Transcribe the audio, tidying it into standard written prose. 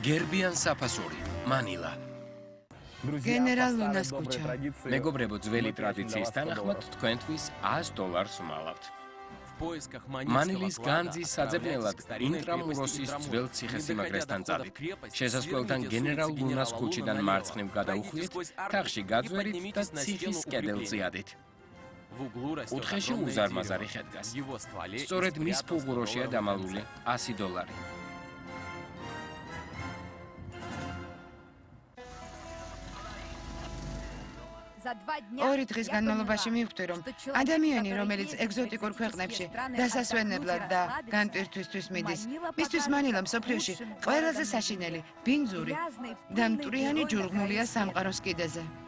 გერბიან საფასური, მანილა. გენერალ ლუნას ქუჩა. მეგობრებო, ძველი ტრადიციის თანახმად თქვენთვის $100 მალავთ. მანილის განძის საძებნელად ინტრამუროსის ძველ ციხესიმაგრესთან წადით. შესასვლელთან გენერალ ლუნას ქუჩიდან მარცხნივ გადაუხვიეთ, თაღში გაძვერით და ციხის კედელზე ადით. კუთხეში უზარმაზარი ხე დგას. სწორედ მის ფუღუროშია დამალული $100. ორი დღის განმავლობაში მივხვდი, რომ ადამიანი, რომელიც ეგზოტიკურ ქვეყნებში დასასვენებლად და განტვირთვისთვის მიდის, მისთვის მანილა მსოფლიოში ყველაზე საშინელი, ბინძური და მტვრიანი ჯურღმულია სამყაროს კიდეზე.